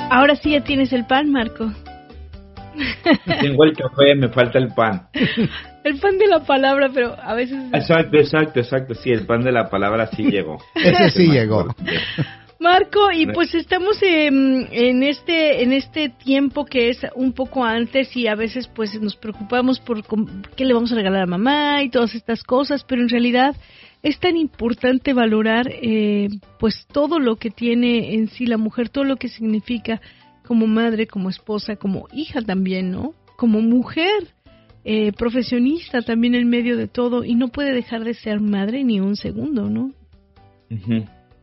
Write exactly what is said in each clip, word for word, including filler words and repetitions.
Ahora sí ya tienes el pan, Marco. Tengo el café, me falta el pan. El pan de la palabra, pero a veces... Exacto, exacto, exacto. Sí, el pan de la palabra sí llegó. Ese sí llegó. Marco, y pues estamos en, en este en este tiempo que es un poco antes y a veces pues nos preocupamos por qué le vamos a regalar a mamá y todas estas cosas, pero en realidad es tan importante valorar eh, pues todo lo que tiene en sí la mujer, todo lo que significa como madre, como esposa, como hija también, ¿no? Como mujer, eh, profesionista también en medio de todo, y no puede dejar de ser madre ni un segundo, ¿no? Uh-huh.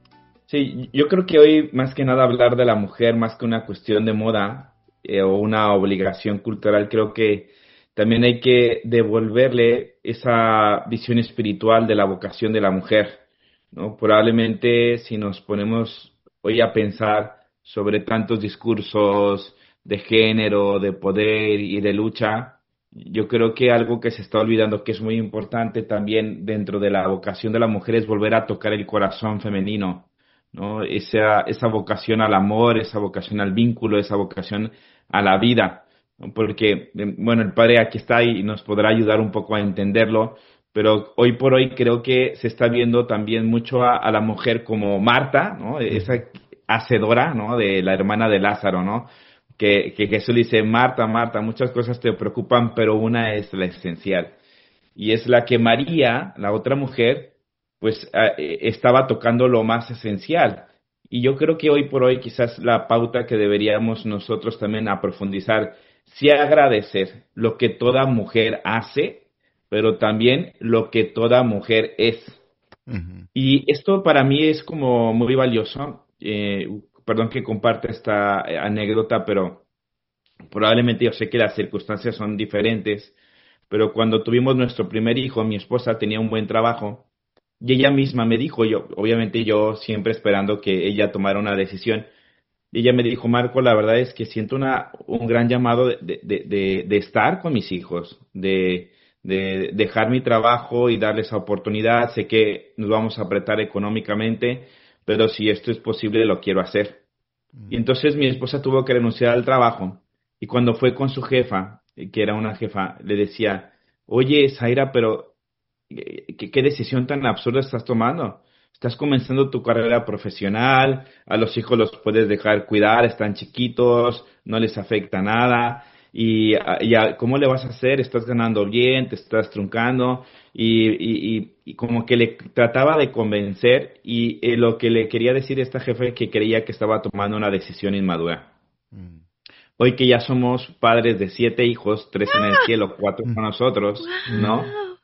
Sí, yo creo que hoy más que nada hablar de la mujer, más que una cuestión de moda eh, o una obligación cultural, creo que también hay que devolverle esa visión espiritual de la vocación de la mujer, ¿no? Probablemente si nos ponemos hoy a pensar sobre tantos discursos de género, de poder y de lucha, yo creo que algo que se está olvidando que es muy importante también dentro de la vocación de la mujer es volver a tocar el corazón femenino, ¿no? Esa, esa vocación al amor, esa vocación al vínculo, esa vocación a la vida, ¿no? Porque, bueno, el padre aquí está y nos podrá ayudar un poco a entenderlo, pero hoy por hoy creo que se está viendo también mucho a, a la mujer como Marta, ¿no? Esa hacedora, ¿no? De la hermana de Lázaro, ¿no? Que, que Jesús dice, Marta, Marta, muchas cosas te preocupan, pero una es la esencial. Y es la que María, la otra mujer, pues eh, estaba tocando lo más esencial. Y yo creo que hoy por hoy quizás la pauta que deberíamos nosotros también a profundizar, sí agradecer lo que toda mujer hace, pero también lo que toda mujer es. Uh-huh. Y esto para mí es como muy valioso. Eh, perdón que comparte esta anécdota, pero probablemente yo sé que las circunstancias son diferentes, pero cuando tuvimos nuestro primer hijo, mi esposa tenía un buen trabajo y ella misma me dijo, yo obviamente yo siempre esperando que ella tomara una decisión, y ella me dijo, Marco, la verdad es que siento una, un gran llamado de, de, de, de estar con mis hijos, de, de dejar mi trabajo y darles esa oportunidad. Sé que nos vamos a apretar económicamente, pero si esto es posible, lo quiero hacer. Mm. Y entonces mi esposa tuvo que renunciar al trabajo, y cuando fue con su jefa, que era una jefa, le decía, oye, Zaira, pero ¿qué, qué decisión tan absurda estás tomando? Estás comenzando tu carrera profesional, a los hijos los puedes dejar cuidar, están chiquitos, no les afecta nada, y, y a, ¿cómo le vas a hacer? Estás ganando bien, te estás truncando, y, y, y, y como que le trataba de convencer, y eh, lo que le quería decir a esta jefe es que creía que estaba tomando una decisión inmadura. Mm. Hoy que ya somos padres de siete hijos, tres en el cielo, cuatro con nosotros, ¿no?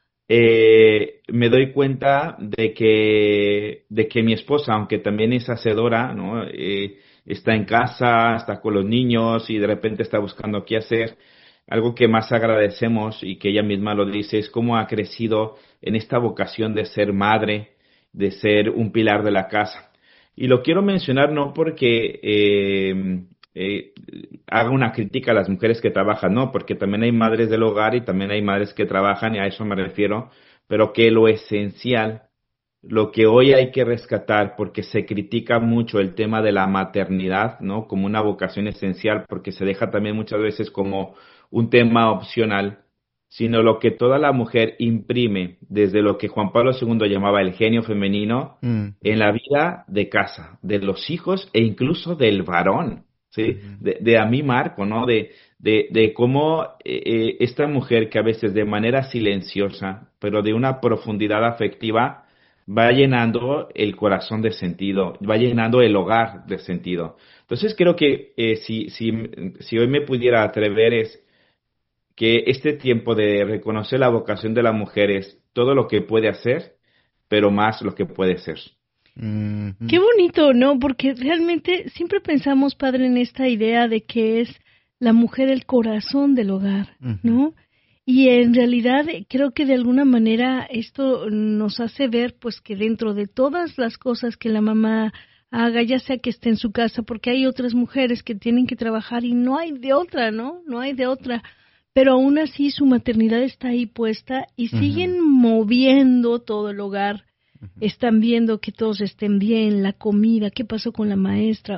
Eh, me doy cuenta de que, de que mi esposa, aunque también es hacedora, ¿no? Eh, está en casa, está con los niños y de repente está buscando qué hacer. Algo que más agradecemos y que ella misma lo dice es cómo ha crecido en esta vocación de ser madre, de ser un pilar de la casa. Y lo quiero mencionar no porque eh, eh, haga una crítica a las mujeres que trabajan, no, porque también hay madres del hogar y también hay madres que trabajan, y a eso me refiero, pero que lo esencial, lo que hoy hay que rescatar, porque se critica mucho el tema de la maternidad, ¿no? Como una vocación esencial, porque se deja también muchas veces como un tema opcional, sino lo que toda la mujer imprime, desde lo que Juan Pablo segundo llamaba el genio femenino, mm. en la vida de casa, de los hijos e incluso del varón, ¿sí? Mm. De, de a mí Marco, ¿no? De, de, de cómo eh, esta mujer que a veces de manera silenciosa, pero de una profundidad afectiva, va llenando el corazón de sentido, va llenando el hogar de sentido. Entonces creo que eh, si, si, si hoy me pudiera atrever es que este tiempo de reconocer la vocación de la mujer es todo lo que puede hacer, pero más lo que puede ser. Mm-hmm. Qué bonito, ¿no? Porque realmente siempre pensamos, padre, en esta idea de que es la mujer el corazón del hogar, uh-huh. ¿no? Y en realidad creo que de alguna manera esto nos hace ver pues que dentro de todas las cosas que la mamá haga, ya sea que esté en su casa, porque hay otras mujeres que tienen que trabajar y no hay de otra, ¿no? No hay de otra. Pero aún así su maternidad está ahí puesta y siguen uh-huh. moviendo todo el hogar. Uh-huh. Están viendo que todos estén bien, la comida, qué pasó con la maestra, oye,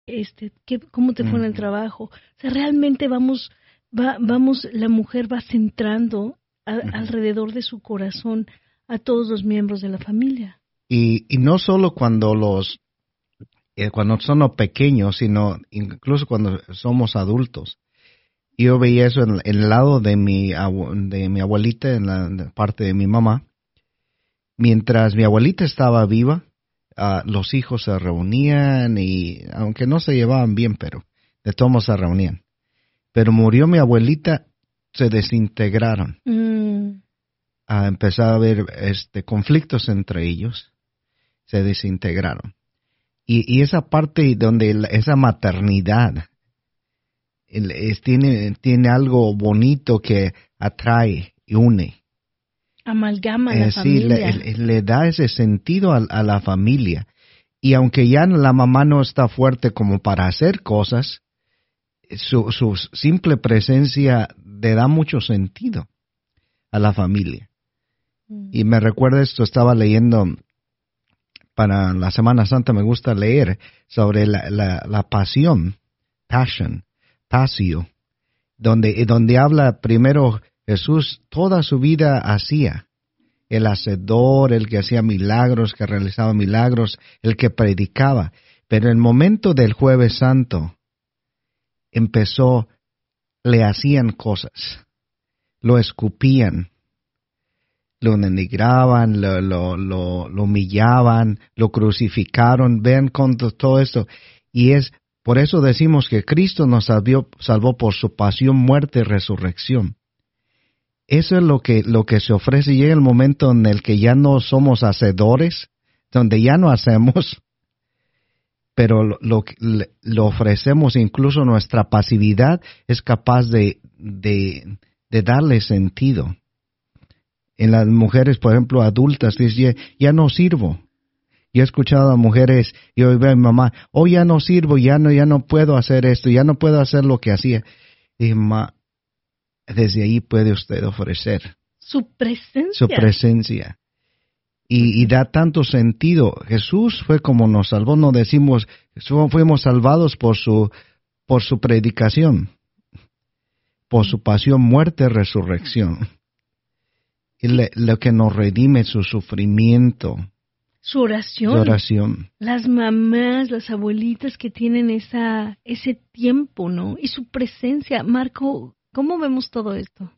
este, qué, cómo te fue en el trabajo. O sea, realmente vamos, va, vamos, la mujer va centrando a, uh-huh. alrededor de su corazón a todos los miembros de la familia. Y, y no solo cuando los, eh, cuando son los pequeños, sino incluso cuando somos adultos. Yo veía eso en, en el lado de mi, de mi abuelita, en la, en la parte de mi mamá. Mientras mi abuelita estaba viva, Uh, los hijos se reunían y, aunque no se llevaban bien, pero de todos modos se reunían. Pero murió mi abuelita, se desintegraron. Mm. Uh, empezó a haber este, conflictos entre ellos, se desintegraron. Y, y esa parte donde la, esa maternidad el, es, tiene, tiene algo bonito que atrae y une. Amalgama la eh, familia. Sí, le, le da ese sentido a, a la familia. Y aunque ya la mamá no está fuerte como para hacer cosas, su, su simple presencia le da mucho sentido a la familia. Mm. Y me recuerda esto, estaba leyendo para la Semana Santa, me gusta leer sobre la, la, la pasión, passion, pasio, donde, donde habla primero Jesús toda su vida hacía, el hacedor, el que hacía milagros, que realizaba milagros, el que predicaba. Pero en el momento del Jueves Santo empezó, le hacían cosas, lo escupían, lo denigraban, lo, lo, lo, lo humillaban, lo crucificaron. Vean con todo esto. Y es por eso decimos que Cristo nos salvó, salvó por su pasión, muerte y resurrección. Eso es lo que, lo que se ofrece. Llega el momento en el que ya no somos hacedores, donde ya no hacemos, pero lo, lo, lo ofrecemos, incluso nuestra pasividad es capaz de, de, de darle sentido. En las mujeres, por ejemplo, adultas, dice, ya no sirvo. Yo he escuchado a mujeres, yo veo a mi mamá, oh, ya no sirvo, ya no, ya no puedo hacer esto, ya no puedo hacer lo que hacía. Y ma, desde ahí puede usted ofrecer su presencia. Su presencia. Y, y da tanto sentido. Jesús fue como nos salvó. No decimos, fuimos salvados por su, por su predicación, por su pasión, muerte, resurrección. Y le, lo que nos redime es su sufrimiento. Su oración. Su oración. Las mamás, las abuelitas que tienen esa, ese tiempo, ¿no? Y su presencia. Marco, ¿cómo vemos todo esto?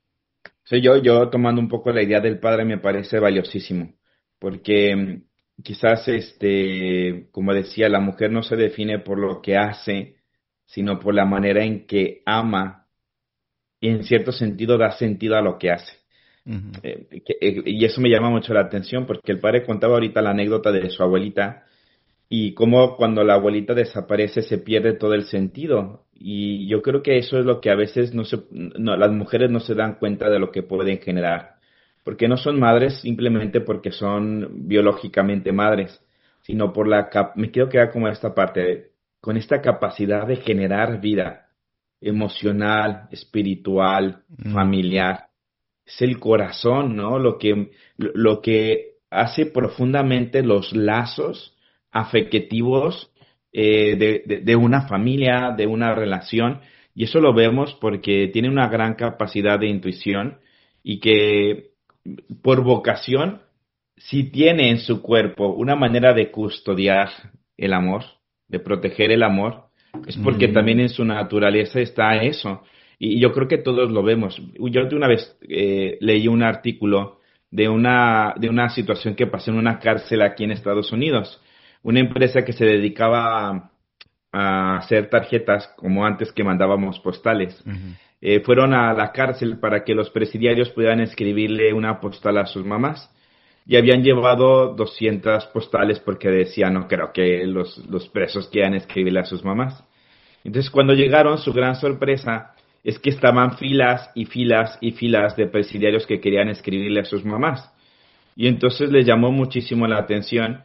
Sí, yo, yo tomando un poco la idea del padre me parece valiosísimo, porque quizás, este, como decía, la mujer no se define por lo que hace, sino por la manera en que ama y en cierto sentido da sentido a lo que hace. Uh-huh. Eh, que, eh, y eso me llama mucho la atención, porque el padre contaba ahorita la anécdota de su abuelita y cómo cuando la abuelita desaparece se pierde todo el sentido. Y yo creo que eso es lo que a veces no se, no, las mujeres no se dan cuenta de lo que pueden generar. Porque no son madres simplemente porque son biológicamente madres, sino por la, cap- me quiero quedar como esta parte, con esta capacidad de generar vida emocional, espiritual, mm. familiar. Es el corazón, ¿no? Lo que, lo, lo que hace profundamente los lazos afectivos eh, de, de, de una familia, de una relación, y eso lo vemos porque tiene una gran capacidad de intuición y que por vocación sí tiene en su cuerpo una manera de custodiar el amor, de proteger el amor, es porque mm. también en su naturaleza está eso, y yo creo que todos lo vemos. Yo de una vez eh, leí un artículo de una, de una situación que pasó en una cárcel aquí en Estados Unidos. Una empresa que se dedicaba a, a hacer tarjetas como antes que mandábamos postales. Uh-huh. Eh, fueron a la cárcel para que los presidiarios pudieran escribirle una postal a sus mamás. Y habían llevado doscientas postales porque decían, no creo que los, los presos quieran escribirle a sus mamás. Entonces cuando llegaron, su gran sorpresa es que estaban filas y filas y filas de presidiarios que querían escribirle a sus mamás. Y entonces les llamó muchísimo la atención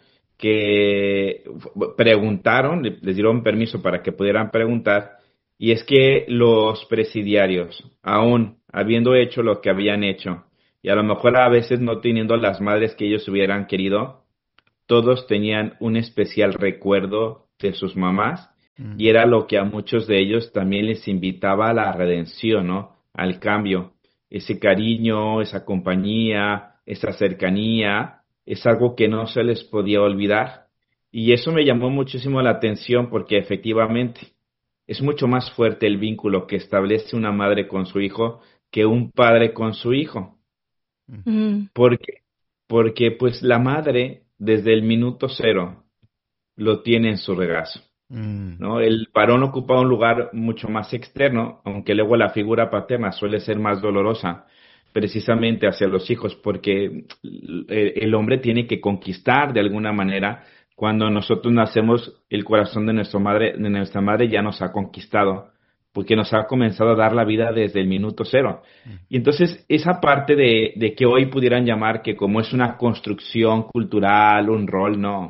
que preguntaron, les dieron permiso para que pudieran preguntar, y es que los presidiarios, aún habiendo hecho lo que habían hecho, y a lo mejor a veces no teniendo las madres que ellos hubieran querido, todos tenían un especial recuerdo de sus mamás Mm. Y era lo que a muchos de ellos también les invitaba a la redención, ¿no? Al cambio. Ese cariño, esa compañía, esa cercanía, es algo que no se les podía olvidar. Y eso me llamó muchísimo la atención porque efectivamente es mucho más fuerte el vínculo que establece una madre con su hijo que un padre con su hijo. Mm. Porque, porque pues la madre desde el minuto cero lo tiene en su regazo. Mm. ¿No? El varón ocupa un lugar mucho más externo, aunque luego la figura paterna suele ser más dolorosa precisamente hacia los hijos, porque el hombre tiene que conquistar de alguna manera. Cuando nosotros nacemos, el corazón de nuestra madre, de nuestra madre ya nos ha conquistado, porque nos ha comenzado a dar la vida desde el minuto cero. Y entonces esa parte de, de que hoy pudieran llamar que como es una construcción cultural, un rol, no.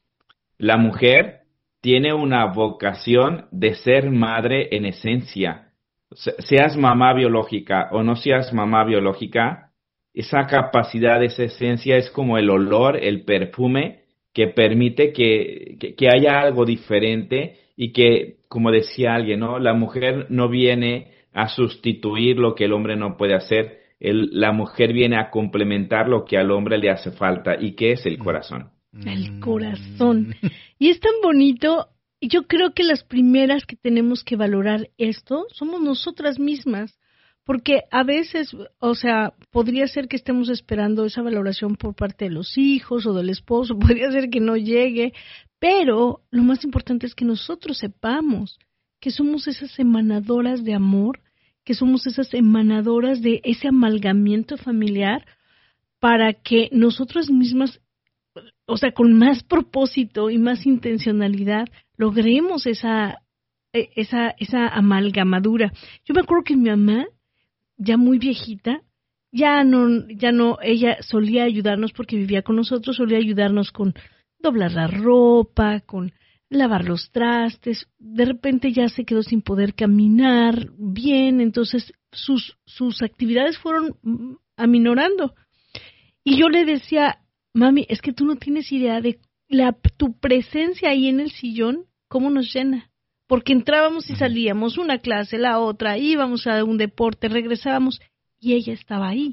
La mujer tiene una vocación de ser madre en esencia. Seas mamá biológica o no seas mamá biológica, esa capacidad, esa esencia es como el olor, el perfume que permite que, que, que haya algo diferente y que, como decía alguien, ¿no? La mujer no viene a sustituir lo que el hombre no puede hacer. El, la mujer viene a complementar lo que al hombre le hace falta. ¿Y qué es el corazón? El corazón. Y es tan bonito. Yo creo que las primeras que tenemos que valorar esto somos nosotras mismas, porque a veces, o sea, podría ser que estemos esperando esa valoración por parte de los hijos o del esposo, podría ser que no llegue, pero lo más importante es que nosotros sepamos que somos esas emanadoras de amor, que somos esas emanadoras de ese amalgamiento familiar para que nosotras mismas, o sea, con más propósito y más intencionalidad, logremos esa, esa, esa amalgamadura. Yo me acuerdo que mi mamá, ya muy viejita, ya no, ya no, ella solía ayudarnos porque vivía con nosotros, solía ayudarnos con doblar la ropa, con lavar los trastes. De repente ya se quedó sin poder caminar bien, entonces sus, sus actividades fueron aminorando. Y yo le decía, mami, es que tú no tienes idea de la, tu presencia ahí en el sillón, cómo nos llena. Porque entrábamos y salíamos, una clase, la otra, íbamos a un deporte, regresábamos, y ella estaba ahí.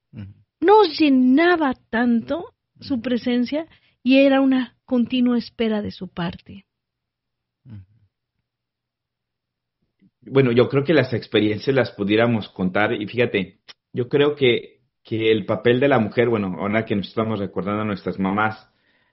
Nos llenaba tanto su presencia y era una continua espera de su parte. Bueno, yo creo que las experiencias las pudiéramos contar, y fíjate, yo creo que que el papel de la mujer, bueno, ahora que nos estamos recordando a nuestras mamás,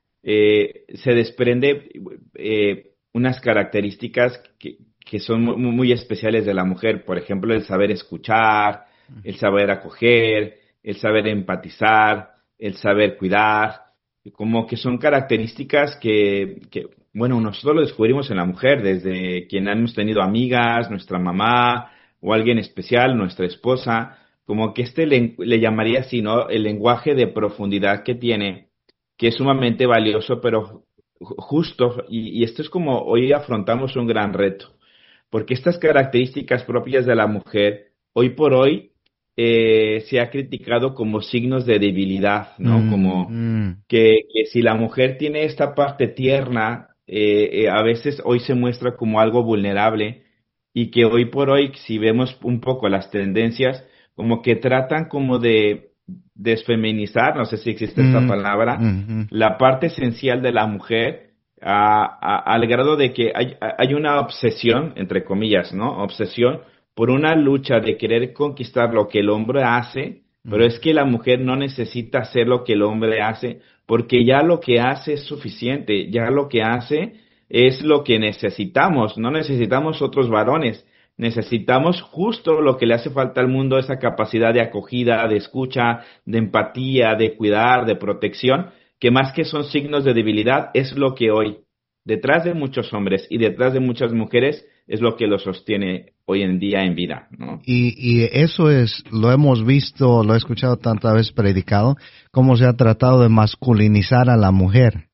eh, se desprende eh, unas características que, que son muy, muy especiales de la mujer. Por ejemplo, el saber escuchar, el saber acoger, el saber empatizar, el saber cuidar, como que son características que, que, bueno, nosotros lo descubrimos en la mujer, desde quien hemos tenido amigas, nuestra mamá o alguien especial, nuestra esposa. Como que este le, le llamaría así, ¿no? El lenguaje de profundidad que tiene, que es sumamente valioso, pero justo, y, y esto es como hoy afrontamos un gran reto, porque estas características propias de la mujer, hoy por hoy, eh, se ha criticado como signos de debilidad, ¿no? Mm, como mm. Que, que si la mujer tiene esta parte tierna, eh, eh, a veces hoy se muestra como algo vulnerable, y que hoy por hoy, si vemos un poco las tendencias, como que tratan como de desfeminizar, no sé si existe mm, esta palabra, mm-hmm. la parte esencial de la mujer, a, a, al grado de que hay, hay una obsesión, entre comillas, ¿no? Obsesión por una lucha de querer conquistar lo que el hombre hace, mm. pero es que la mujer no necesita hacer lo que el hombre hace, porque ya lo que hace es suficiente, ya lo que hace es lo que necesitamos, no necesitamos otros varones. Necesitamos justo lo que le hace falta al mundo, esa capacidad de acogida, de escucha, de empatía, de cuidar, de protección, que más que son signos de debilidad, es lo que hoy, detrás de muchos hombres y detrás de muchas mujeres, es lo que lo sostiene hoy en día en vida, ¿no? Y, y eso es, lo hemos visto, lo he escuchado tantas veces predicado, cómo se ha tratado de masculinizar a la mujer.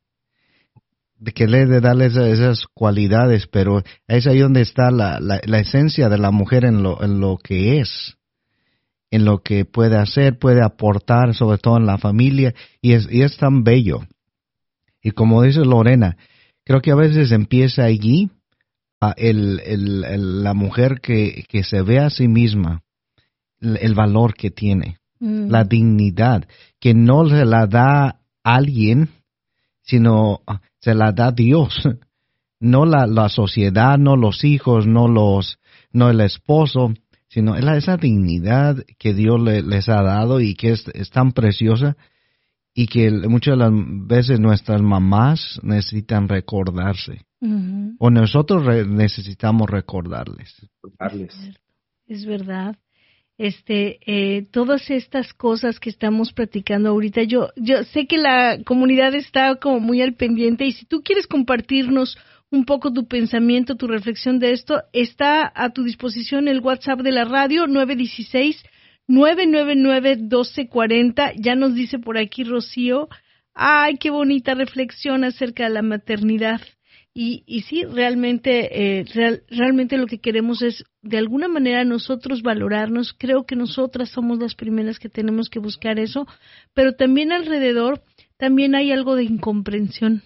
De que le de darle esas, esas cualidades, pero es ahí donde está la, la, la esencia de la mujer en lo, en lo que es, en lo que puede hacer, puede aportar, sobre todo en la familia, y es, y es tan bello. Y como dice Lorena, creo que a veces empieza allí, el, el, el, la mujer que, que se ve a sí misma, el, el valor que tiene, mm. la dignidad, que no se la da alguien, sino se la da Dios. No la, la sociedad, no los hijos, no los, no el esposo, sino esa dignidad que Dios le, les ha dado y que es, es tan preciosa y que muchas de las veces nuestras mamás necesitan recordarse. Uh-huh. O nosotros re- necesitamos recordarles. Es, es verdad. Este, eh, todas estas cosas que estamos platicando ahorita, yo, yo sé que la comunidad está como muy al pendiente y si tú quieres compartirnos un poco tu pensamiento, tu reflexión de esto, está a tu disposición el WhatsApp de la radio nueve uno seis, nueve nueve nueve, uno dos cuatro cero. Ya nos dice por aquí Rocío, ay, qué bonita reflexión acerca de la maternidad. Y, y sí, realmente, eh, real, realmente lo que queremos es, de alguna manera, nosotros valorarnos. Creo que nosotras somos las primeras que tenemos que buscar eso, pero también alrededor, también hay algo de incomprensión.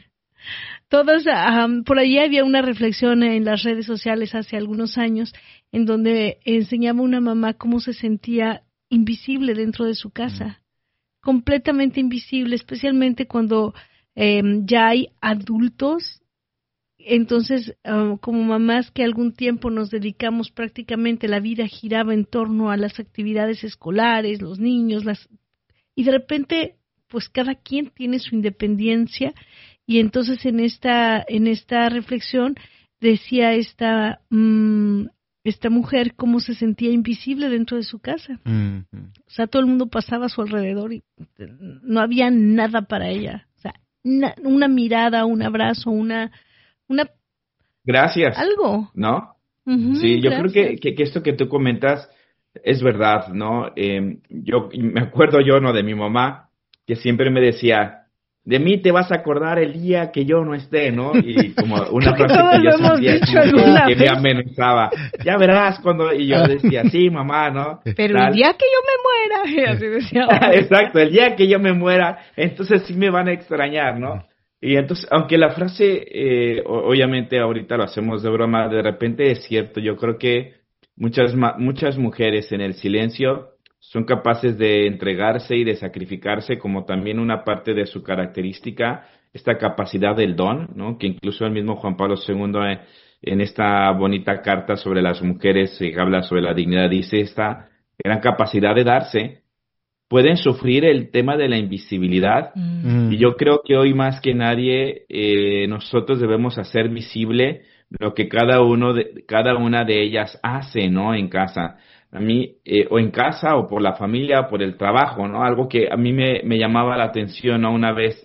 Todas, um, por allí había una reflexión en las redes sociales hace algunos años, en donde enseñaba una mamá cómo se sentía invisible dentro de su casa, mm. completamente invisible, especialmente cuando eh, ya hay adultos. Entonces, uh, como mamás que algún tiempo nos dedicamos prácticamente, la vida giraba en torno a las actividades escolares, los niños, las y de repente, pues cada quien tiene su independencia y entonces en esta en esta reflexión decía esta mmm, esta mujer cómo se sentía invisible dentro de su casa. Mm-hmm. O sea, todo el mundo pasaba a su alrededor y no había nada para ella. O sea, una, una mirada, un abrazo, una Una, gracias. Algo. ¿No? Uh-huh, sí, yo gracias. creo que, que, que esto que tú comentas es verdad, ¿no? Eh, yo me acuerdo yo, ¿no? De mi mamá, que siempre me decía, de mí te vas a acordar el día que yo no esté, ¿no? Y como una frase que yo sentía que, que me amenazaba. Ya verás cuando... Y yo decía, sí, mamá, ¿no? Pero Tal. el día que yo me muera, y así decía. Exacto, el día que yo me muera, entonces sí me van a extrañar, ¿no? Y entonces, aunque la frase, eh, obviamente ahorita lo hacemos de broma, de repente es cierto. Yo creo que muchas muchas mujeres en el silencio son capaces de entregarse y de sacrificarse como también una parte de su característica, esta capacidad del don, ¿no? Que incluso el mismo Juan Pablo segundo en, en esta bonita carta sobre las mujeres, que habla sobre la dignidad, dice esta gran capacidad de darse. Pueden sufrir el tema de la invisibilidad mm. y yo creo que hoy más que nadie eh, nosotros debemos hacer visible lo que cada uno de, cada una de ellas hace, ¿no? En casa, a mí eh, o en casa o por la familia o por el trabajo, ¿no? Algo que a mí me, me llamaba la atención, ¿no? Una vez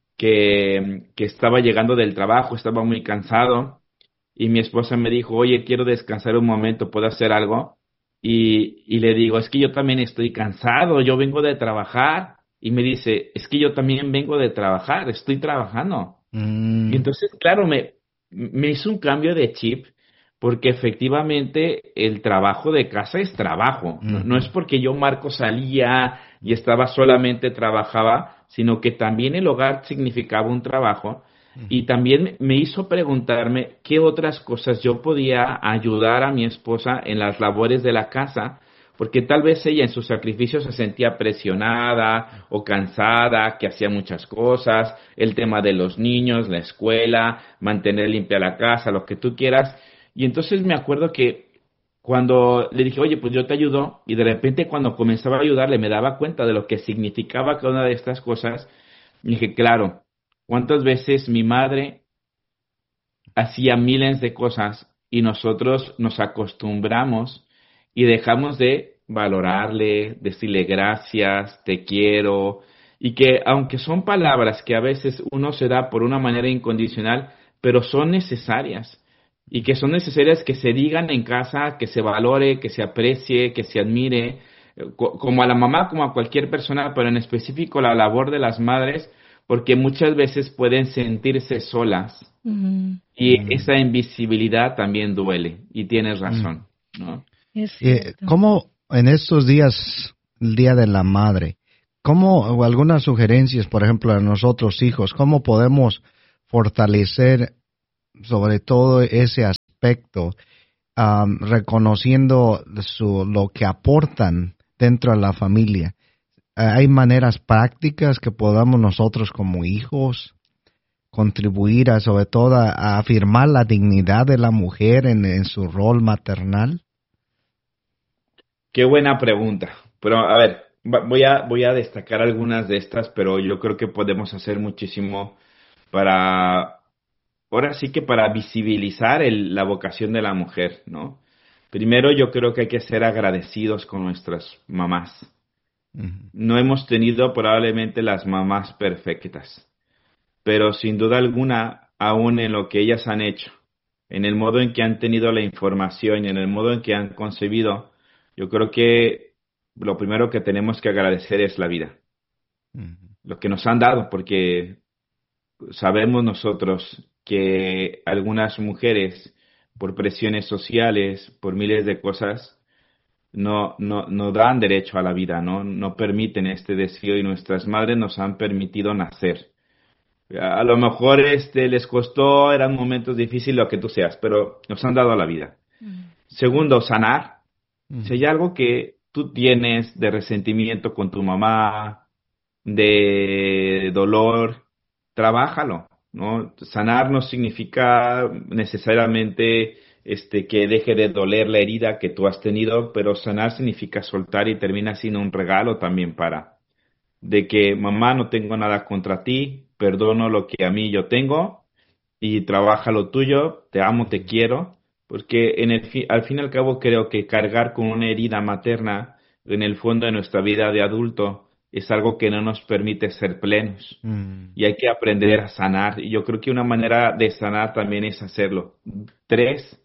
que, que estaba llegando del trabajo, estaba muy cansado y mi esposa me dijo, oye, quiero descansar un momento, ¿puedo hacer algo? Y, y le digo, es que yo también estoy cansado, yo vengo de trabajar. Y me dice, es que yo también vengo de trabajar, estoy trabajando. Mm. Y entonces, claro, me, me hizo un cambio de chip, porque efectivamente el trabajo de casa es trabajo. Mm. No, no es porque yo, Marco, salía y estaba solamente trabajaba, sino que también el hogar significaba un trabajo. Y también me hizo preguntarme qué otras cosas yo podía ayudar a mi esposa en las labores de la casa, porque tal vez ella en sus sacrificios se sentía presionada o cansada, que hacía muchas cosas, el tema de los niños, la escuela, mantener limpia la casa, lo que tú quieras. Y entonces me acuerdo que cuando le dije, oye, pues yo te ayudo, y de repente cuando comenzaba a ayudarle me daba cuenta de lo que significaba cada una de estas cosas, y dije, claro, ¿cuántas veces mi madre hacía miles de cosas y nosotros nos acostumbramos y dejamos de valorarle, decirle gracias, te quiero, y que aunque son palabras que a veces uno se da por una manera incondicional, pero son necesarias, y que son necesarias que se digan en casa, que se valore, que se aprecie, que se admire, como a la mamá, como a cualquier persona, pero en específico la labor de las madres, porque muchas veces pueden sentirse solas uh-huh. y uh-huh. esa invisibilidad también duele, y tienes razón, ¿no? Eh, ¿Cómo en estos días, el Día de la Madre, cómo, o algunas sugerencias, por ejemplo, a nosotros hijos, cómo podemos fortalecer sobre todo ese aspecto, um, reconociendo su, lo que aportan dentro de la familia. Hay maneras prácticas que podamos nosotros como hijos contribuir a, sobre todo, a, a afirmar la dignidad de la mujer en, en su rol maternal. Qué buena pregunta. Pero a ver, voy a, voy a destacar algunas de estas, pero yo creo que podemos hacer muchísimo para, ahora sí que para visibilizar el, la vocación de la mujer, ¿no? Primero, yo creo que hay que ser agradecidos con nuestras mamás. Uh-huh. No hemos tenido probablemente las mamás perfectas, pero sin duda alguna, aún en lo que ellas han hecho, en el modo en que han tenido la información y en el modo en que han concebido, yo creo que lo primero que tenemos que agradecer es la vida. Uh-huh. Lo que nos han dado, porque sabemos nosotros que algunas mujeres, por presiones sociales, por miles de cosas, no, no, no dan derecho a la vida, ¿no? No permiten este deseo y nuestras madres nos han permitido nacer. A lo mejor este les costó, eran momentos difíciles, lo que tú seas, pero nos han dado la vida. Uh-huh. Segundo, sanar. Uh-huh. Si hay algo que tú tienes de resentimiento con tu mamá, de dolor, trabájalo, ¿no? Sanar no significa necesariamente este que deje de doler la herida que tú has tenido, pero sanar significa soltar y termina siendo un regalo también para de que mamá, no tengo nada contra ti, perdono lo que a mí yo tengo y trabaja lo tuyo, te amo, te quiero, porque en el fi- al fin y al cabo creo que cargar con una herida materna en el fondo de nuestra vida de adulto es algo que no nos permite ser plenos. Mm. Y hay que aprender a sanar. Y yo creo que una manera de sanar también es hacerlo. Tres,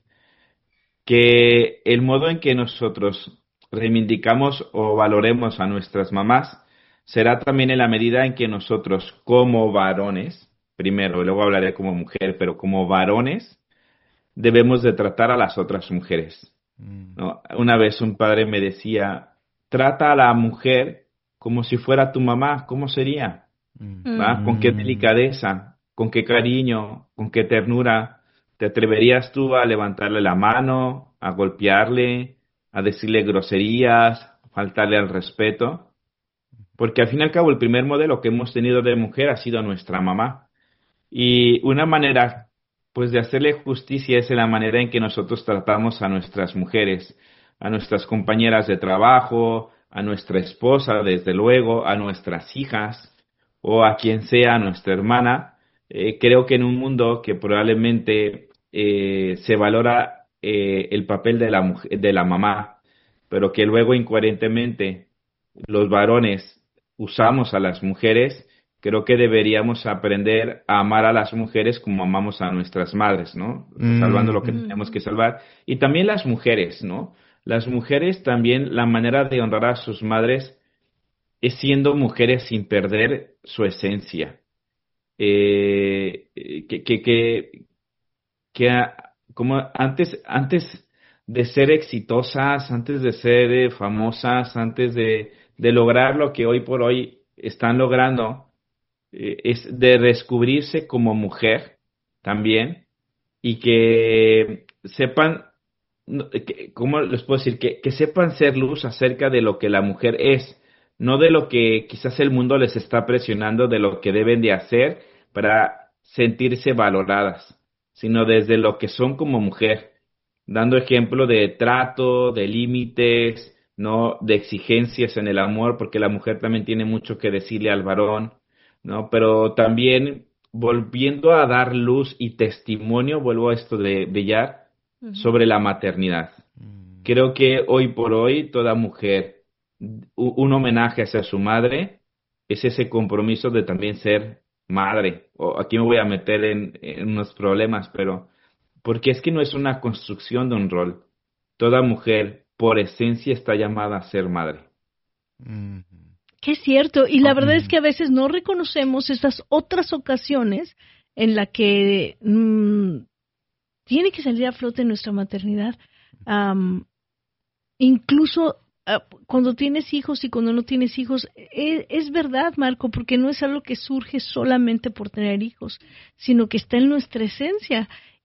que el modo en que nosotros reivindicamos o valoremos a nuestras mamás será también en la medida en que nosotros como varones, primero, y luego hablaré como mujer, pero como varones, debemos de tratar a las otras mujeres, ¿no? Una vez un padre me decía, trata a la mujer como si fuera tu mamá, ¿cómo sería? ¿Va? ¿Con qué delicadeza? ¿Con qué cariño? ¿Con qué ternura? ¿Te atreverías tú a levantarle la mano, a golpearle, a decirle groserías, a faltarle al respeto? Porque al fin y al cabo el primer modelo que hemos tenido de mujer ha sido nuestra mamá. Y una manera pues de hacerle justicia es en la manera en que nosotros tratamos a nuestras mujeres, a nuestras compañeras de trabajo, a nuestra esposa, desde luego, a nuestras hijas o a quien sea, a nuestra hermana. Eh, creo que en un mundo que probablemente eh, se valora eh, el papel de la mujer, de la mamá, pero que luego incoherentemente los varones usamos a las mujeres, creo que deberíamos aprender a amar a las mujeres como amamos a nuestras madres, ¿no? Mm. Salvando lo que tenemos que salvar. Y también las mujeres, ¿no? Las mujeres también, la manera de honrar a sus madres es siendo mujeres sin perder su esencia. Eh, que, que, que, que como antes, antes de ser exitosas, antes de ser eh, famosas, antes de, de lograr lo que hoy por hoy están logrando, eh, es de descubrirse como mujer también y que sepan, que, ¿cómo les puedo decir? Que, que sepan ser luz acerca de lo que la mujer es, no de lo que quizás el mundo les está presionando de lo que deben de hacer para sentirse valoradas, sino desde lo que son como mujer, dando ejemplo de trato, de límites, no de exigencias en el amor, porque la mujer también tiene mucho que decirle al varón, ¿no? Pero también volviendo a dar luz y testimonio, vuelvo a esto de brillar, uh-huh. sobre la maternidad. Uh-huh. Creo que hoy por hoy toda mujer, un homenaje hacia su madre, es ese compromiso de también ser madre. O aquí me voy a meter en, en unos problemas, pero porque es que no es una construcción de un rol. Toda mujer, por esencia, está llamada a ser madre. Uh-huh. Que es cierto, y la verdad es que a veces no reconocemos esas otras ocasiones en las que mmm, tiene que salir a flote nuestra maternidad. Um, incluso uh, cuando tienes hijos y cuando no tienes hijos, es, es verdad, Marco, porque no es algo que surge solamente por tener hijos, sino que está en nuestra esencia.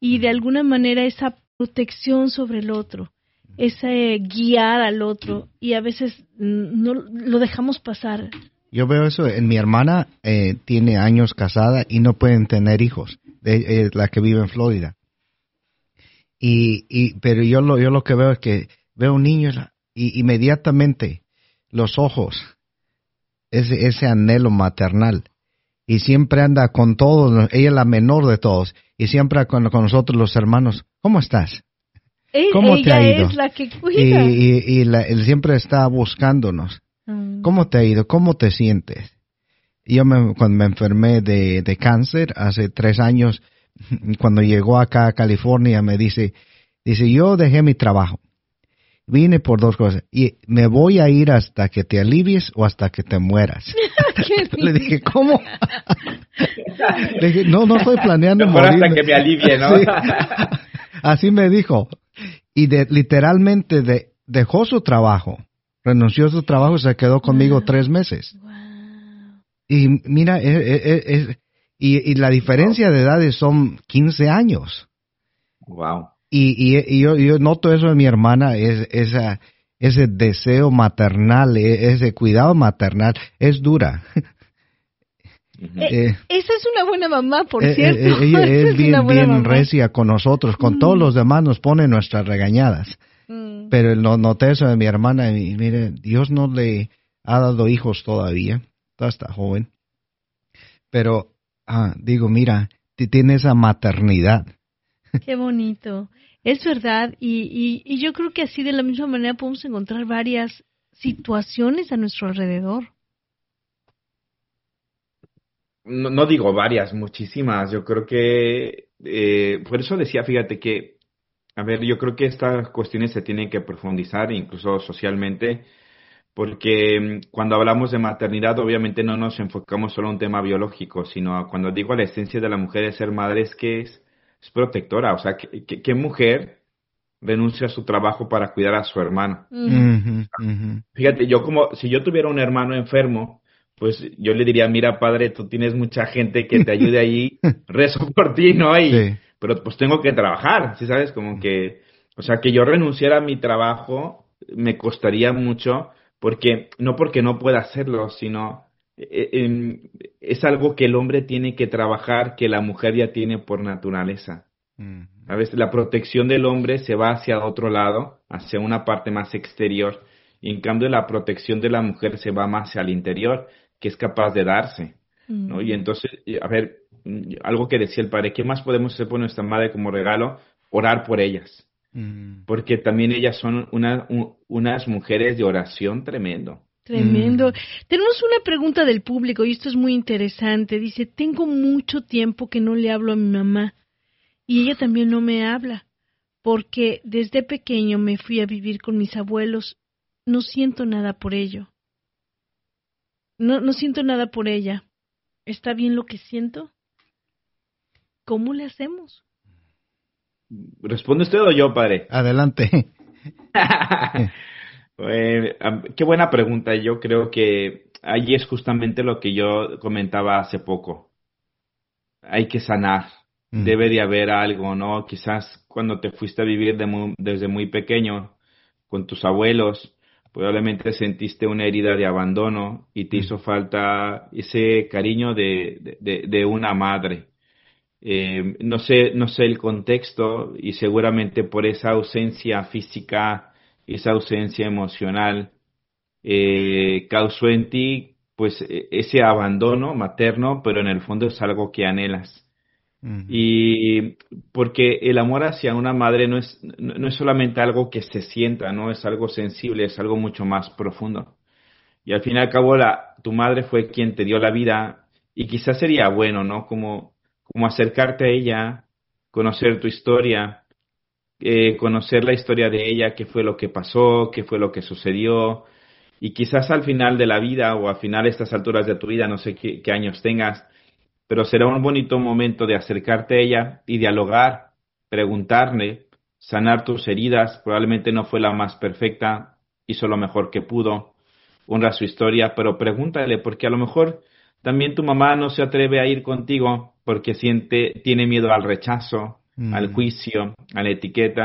y de alguna manera esa protección sobre el otro, ese guiar al otro, y a veces no lo dejamos pasar. Yo veo eso en mi hermana, eh, tiene años casada y no pueden tener hijos, de, eh, la que vive en Florida. Y, y pero yo lo yo lo que veo es que veo niños y inmediatamente los ojos, ese ese anhelo maternal, y siempre anda con todos, ella es la menor de todos, y siempre con, con nosotros los hermanos, ¿cómo estás? ¿Cómo ella te ha ido? Es la que cuida. Y, y, y la, él siempre está buscándonos. Mm. ¿Cómo te ha ido? ¿Cómo te sientes? Yo me, cuando me enfermé de, de cáncer hace tres años, cuando llegó acá a California, me dice, dice, yo dejé mi trabajo. Vine por dos cosas. Y me voy a ir hasta que te alivies o hasta que te mueras. Le dije, ¿cómo? Le dije, no, no estoy planeando mejor morirme. Hasta que me alivie, ¿no? Sí. Así me dijo. Y de, literalmente de, dejó su trabajo. Renunció a su trabajo y se quedó conmigo wow. tres meses. Wow. Y mira, es, es, es, y, y la diferencia wow. de edades son quince años. Wow. Y, y, y yo, yo noto eso en mi hermana, es, esa, ese deseo maternal, ese cuidado maternal, es dura. Eh, eh, esa es una buena mamá, por eh, cierto. Eh, ella es, es bien, bien mamá. recia con nosotros, con mm. todos los demás nos pone nuestras regañadas. Mm. Pero no, noté eso de mi hermana, y mire, Dios no le ha dado hijos todavía, todavía está joven. Pero, ah, digo, mira, tiene esa maternidad. Qué bonito. Es verdad, y, y, y yo creo que así de la misma manera podemos encontrar varias situaciones a nuestro alrededor. No, no digo varias, muchísimas. Yo creo que, eh, por eso decía, fíjate que, a ver, yo creo que estas cuestiones se tienen que profundizar, incluso socialmente, porque cuando hablamos de maternidad, obviamente no nos enfocamos solo en un tema biológico, sino cuando digo la esencia de la mujer es ser madre, es que es, es protectora. O sea, ¿qué, qué, qué mujer renuncia a su trabajo para cuidar a su hermano? Uh-huh, uh-huh. Fíjate, yo como, si yo tuviera un hermano enfermo, pues yo le diría, mira, padre, tú tienes mucha gente que te ayude ahí, rezo por ti, ¿no? Y, sí. Pero pues tengo que trabajar, ¿sí sabes? Como que, o sea, que yo renunciara a mi trabajo me costaría mucho, porque no porque no pueda hacerlo, sino eh, eh, es algo que el hombre tiene que trabajar, que la mujer ya tiene por naturaleza. Mm. A veces la protección del hombre se va hacia otro lado, hacia una parte más exterior, y en cambio la protección de la mujer se va más hacia el interior, que es capaz de darse, ¿no? Mm. Y entonces, a ver, algo que decía el padre, ¿qué más podemos hacer por nuestra madre como regalo? Orar por ellas. Mm. Porque también ellas son una, un, unas mujeres de oración tremendo. Tremendo. Mm. Tenemos una pregunta del público y esto es muy interesante. Dice, tengo mucho tiempo que no le hablo a mi mamá y ella también no me habla porque desde pequeño me fui a vivir con mis abuelos. No siento nada por ello. No, no siento nada por ella. ¿Está bien lo que siento? ¿Cómo le hacemos? ¿Responde usted o yo, padre? Adelante. eh, qué buena pregunta. Yo creo que ahí es justamente lo que yo comentaba hace poco. Hay que sanar. Mm. Debe de haber algo, ¿no? Quizás cuando te fuiste a vivir de muy, desde muy pequeño con tus abuelos, probablemente sentiste una herida de abandono y te mm. hizo falta ese cariño de, de, de una madre. Eh, no sé, no sé el contexto y seguramente por esa ausencia física, esa ausencia emocional, eh, causó en ti pues ese abandono materno, pero en el fondo es algo que anhelas. Uh-huh. Y porque el amor hacia una madre no es, no, no es solamente algo que se sienta, no es algo sensible, es algo mucho más profundo. Y al fin y al cabo la, tu madre fue quien te dio la vida y quizás sería bueno, ¿no? Como como acercarte a ella, conocer tu historia, eh, conocer la historia de ella, qué fue lo que pasó, qué fue lo que sucedió, y quizás al final de la vida o al final de estas alturas de tu vida, no sé qué, qué años tengas, pero será un bonito momento de acercarte a ella y dialogar, preguntarle, sanar tus heridas, probablemente no fue la más perfecta, hizo lo mejor que pudo, honra su historia, pero pregúntale, porque a lo mejor también tu mamá no se atreve a ir contigo porque siente, tiene miedo al rechazo, mm. al juicio, a la etiqueta.